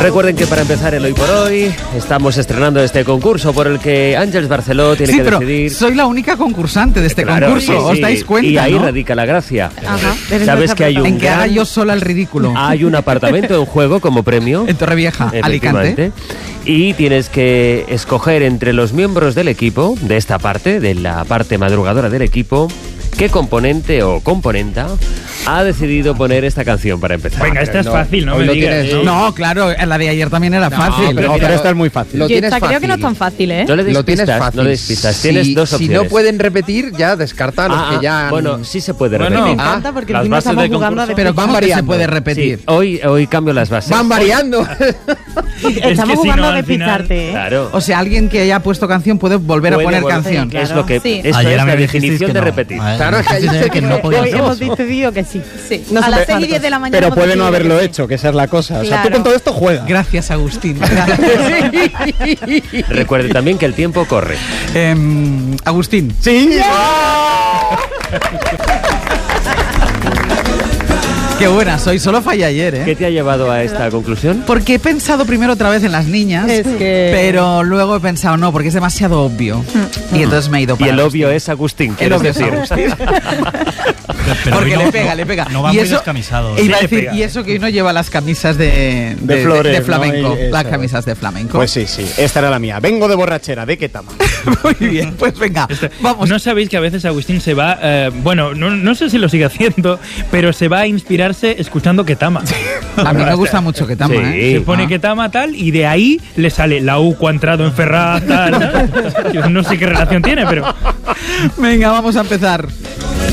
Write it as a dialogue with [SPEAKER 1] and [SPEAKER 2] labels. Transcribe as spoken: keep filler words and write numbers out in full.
[SPEAKER 1] Recuerden que para empezar el Hoy por Hoy estamos estrenando este concurso por el que Àngels Barceló tiene
[SPEAKER 2] sí,
[SPEAKER 1] que
[SPEAKER 2] pero
[SPEAKER 1] decidir.
[SPEAKER 2] Soy la única concursante de este
[SPEAKER 1] Claro,
[SPEAKER 2] concurso,
[SPEAKER 1] sí,
[SPEAKER 2] ¿os
[SPEAKER 1] sí.
[SPEAKER 2] dais cuenta?
[SPEAKER 1] Y ahí
[SPEAKER 2] ¿no?
[SPEAKER 1] radica la gracia.
[SPEAKER 3] Ajá.
[SPEAKER 1] Sabes que hay un
[SPEAKER 2] En que haga
[SPEAKER 1] gran-
[SPEAKER 2] yo sola el ridículo.
[SPEAKER 1] hay un apartamento en juego como premio.
[SPEAKER 2] En Torrevieja, Alicante.
[SPEAKER 1] Efectivamente. Y tienes que escoger entre los miembros del equipo, de esta parte, de la parte madrugadora del equipo, qué componente o componenta ha decidido poner esta canción para empezar.
[SPEAKER 4] Venga, esta es
[SPEAKER 5] no,
[SPEAKER 4] fácil, no
[SPEAKER 5] hoy
[SPEAKER 4] me
[SPEAKER 5] lo
[SPEAKER 4] digas.
[SPEAKER 5] tienes,
[SPEAKER 4] ¿no?
[SPEAKER 2] No, claro, la de ayer también era fácil.
[SPEAKER 5] pero
[SPEAKER 6] No,
[SPEAKER 5] mira,
[SPEAKER 6] pero esta es muy fácil.
[SPEAKER 5] Lo
[SPEAKER 3] Yo
[SPEAKER 5] tienes
[SPEAKER 3] esta creo que no es
[SPEAKER 5] fácil.
[SPEAKER 3] tan fácil, ¿eh?
[SPEAKER 1] No le des
[SPEAKER 5] Lo tienes
[SPEAKER 1] pistas,
[SPEAKER 5] fácil.
[SPEAKER 1] no le des pistas.
[SPEAKER 5] Si-
[SPEAKER 1] Tienes dos
[SPEAKER 5] Si
[SPEAKER 1] opciones.
[SPEAKER 5] no pueden repetir, ya descarta a los
[SPEAKER 1] Ah,
[SPEAKER 5] que ya... han-
[SPEAKER 1] Bueno, sí se puede
[SPEAKER 4] Bueno,
[SPEAKER 1] repetir.
[SPEAKER 3] Me encanta porque
[SPEAKER 4] las
[SPEAKER 3] encima
[SPEAKER 4] bases
[SPEAKER 3] estamos
[SPEAKER 4] del
[SPEAKER 3] jugando a
[SPEAKER 4] concurso.
[SPEAKER 2] Pero
[SPEAKER 3] despejar.
[SPEAKER 2] ¿cómo que se
[SPEAKER 5] variando.
[SPEAKER 2] puede
[SPEAKER 1] Sí,
[SPEAKER 2] repetir?
[SPEAKER 1] hoy, hoy cambio las bases.
[SPEAKER 5] Van variando.
[SPEAKER 3] Estamos
[SPEAKER 4] si
[SPEAKER 3] jugando
[SPEAKER 4] no,
[SPEAKER 3] a
[SPEAKER 4] al final-
[SPEAKER 3] despistarte, ¿eh?
[SPEAKER 1] Claro.
[SPEAKER 2] O sea, alguien que haya puesto canción puede volver
[SPEAKER 1] Puede
[SPEAKER 2] a poner
[SPEAKER 1] volver-
[SPEAKER 2] canción.
[SPEAKER 3] Claro.
[SPEAKER 1] Es lo que
[SPEAKER 3] Sí.
[SPEAKER 1] esto
[SPEAKER 6] Ayer
[SPEAKER 1] es
[SPEAKER 6] a mí
[SPEAKER 1] la
[SPEAKER 6] me dijisteis
[SPEAKER 1] definición
[SPEAKER 6] que
[SPEAKER 1] de
[SPEAKER 6] no.
[SPEAKER 1] repetir.
[SPEAKER 6] A ver,
[SPEAKER 5] Claro, es que
[SPEAKER 6] dijisteis
[SPEAKER 5] ayer-
[SPEAKER 6] que no podía
[SPEAKER 3] Hoy
[SPEAKER 6] ser.
[SPEAKER 3] hemos decidido que sí. Sí.
[SPEAKER 7] A las seis y
[SPEAKER 3] diez
[SPEAKER 7] diez de la mañana.
[SPEAKER 6] Pero
[SPEAKER 7] hemos
[SPEAKER 6] puede no
[SPEAKER 7] decidido
[SPEAKER 6] haberlo
[SPEAKER 7] que sí.
[SPEAKER 6] hecho, que esa es la cosa. O sea, tú
[SPEAKER 7] Claro.
[SPEAKER 6] con todo esto juegas.
[SPEAKER 2] Gracias, Agustín.
[SPEAKER 1] Recuerde también que el tiempo corre.
[SPEAKER 2] Em, Agustín.
[SPEAKER 6] Sí.
[SPEAKER 2] Qué buena soy, solo fallé ayer, ¿eh?
[SPEAKER 1] ¿Qué te ha llevado a esta conclusión?
[SPEAKER 2] Porque he pensado primero otra vez en las niñas,
[SPEAKER 3] Es que-
[SPEAKER 2] pero luego he pensado no, porque es demasiado obvio. Y entonces me he ido
[SPEAKER 1] Y
[SPEAKER 2] para
[SPEAKER 1] el
[SPEAKER 2] Agustín.
[SPEAKER 1] obvio es Agustín,
[SPEAKER 2] El
[SPEAKER 1] quieres
[SPEAKER 2] obvio es
[SPEAKER 1] decir.
[SPEAKER 2] Agustín.
[SPEAKER 6] Pero
[SPEAKER 2] Porque
[SPEAKER 6] hoy
[SPEAKER 2] le
[SPEAKER 6] no-
[SPEAKER 2] pega,
[SPEAKER 6] no-
[SPEAKER 2] le pega.
[SPEAKER 6] No va
[SPEAKER 2] y
[SPEAKER 6] muy
[SPEAKER 2] eso,
[SPEAKER 6] descamisado.
[SPEAKER 2] e iba a
[SPEAKER 4] Sí, le
[SPEAKER 2] decir,
[SPEAKER 4] pega.
[SPEAKER 2] y eso que hoy no lleva las camisas de,
[SPEAKER 6] De flores,
[SPEAKER 2] de
[SPEAKER 6] ¿no?
[SPEAKER 2] flamenco.
[SPEAKER 6] Y eso.
[SPEAKER 2] Las camisas de flamenco.
[SPEAKER 6] Pues sí, sí. Esta era la mía. Vengo de borrachera. ¿De qué tama?
[SPEAKER 2] Muy bien, pues venga, vamos.
[SPEAKER 4] ¿No sabéis que a veces Agustín se va, eh, bueno, no, no sé si lo sigue haciendo, pero se va a inspirarse escuchando Ketama?
[SPEAKER 2] A mí me gusta mucho que tama,
[SPEAKER 1] Sí.
[SPEAKER 2] ¿eh?
[SPEAKER 4] Se pone
[SPEAKER 2] Ah.
[SPEAKER 4] Ketama tal y de ahí le sale la U ha entrado en Ferraz tal. Yo no sé qué relación tiene, pero
[SPEAKER 2] Venga, vamos a empezar.